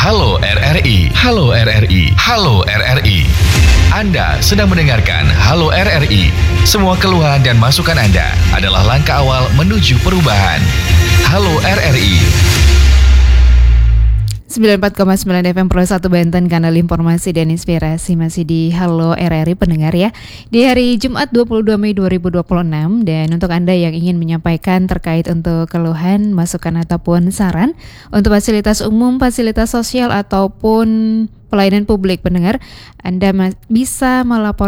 Halo RRI, Halo RRI, Halo RRI. Anda sedang mendengarkan Halo RRI. Semua keluhan dan masukan Anda adalah langkah awal menuju perubahan. Halo RRI. 94,9 FM Pro 1 Banten, kanal informasi dan inspirasi, masih di Halo RRI pendengar ya. Di hari Jumat 22 Mei 2026, dan untuk Anda yang ingin menyampaikan terkait untuk keluhan, masukan ataupun saran untuk fasilitas umum, fasilitas sosial ataupun pelayanan publik pendengar, Anda bisa melapor